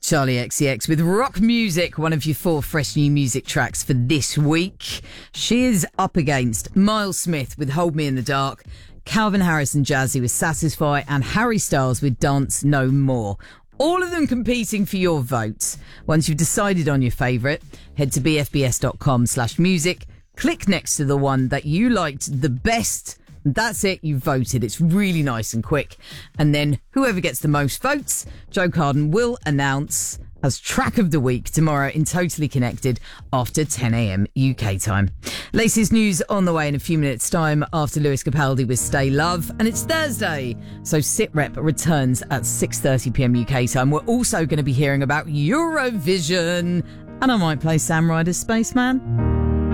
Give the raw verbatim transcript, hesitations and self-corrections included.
Charlie X C X with Rock Music, one of your four fresh new music tracks for this week. She is up against Miles Smith with Hold Me in the Dark, Calvin Harris and Jazzy with Satisfy, and Harry Styles with Dance No More. All of them competing for your votes. Once you've decided on your favourite, head to bfbs.com slash music, click next to the one that you liked the best. That's it, you voted. It's really nice and quick. And then whoever gets the most votes, Joe Carden will announce as track of the week tomorrow in Totally Connected after ten a.m. U K time. Latest news on the way in a few minutes' time after Lewis Capaldi with Stay Love. And it's Thursday, so SitRep returns at six thirty p.m. U K time. We're also going to be hearing about Eurovision. And I might play Sam Ryder's Spaceman.